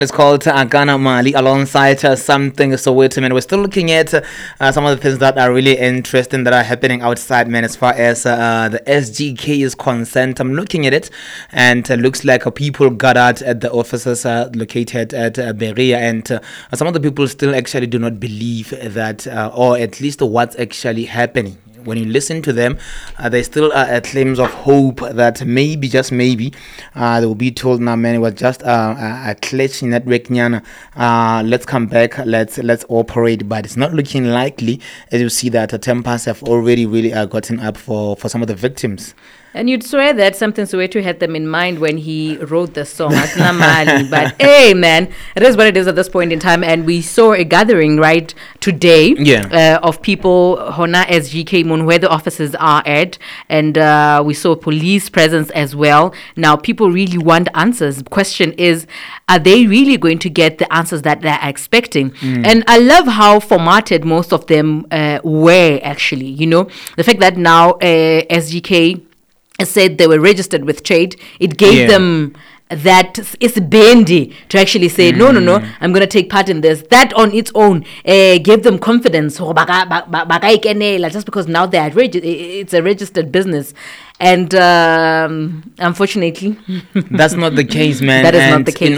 It's called Agana Mali alongside something Soweto, man. We're still looking at some of the things that are really interesting that are happening outside, man, as far as the SGK is concerned. I'm looking at it and looks like people gathered at the offices located at Beria, and some of the people still actually do not believe that, or at least what's actually happening. When you listen to them, they still are claims of hope that maybe, just maybe, they will be told, now, man, it was just a clutch network, nyana. Let's come back, let's operate. But it's not looking likely, as you see that tempers have already really gotten up for some of the victims. And you'd swear that something Soweto had them in mind when he wrote the song. But hey, man, it is what it is at this point in time. And we saw a gathering right today of people, Hona SGK Moon, where the offices are at. And we saw police presence as well. Now, people really want answers. The question is, are they really going to get the answers that they're expecting? And I love how formatted most of them were, actually. You know, the fact that now SGK said they were registered with trade, it gave them that it's bendy to actually say no, I'm going to take part in this. That on its own gave them confidence, just because now they are it's a registered business. And unfortunately that's not the case, man. That is not the case.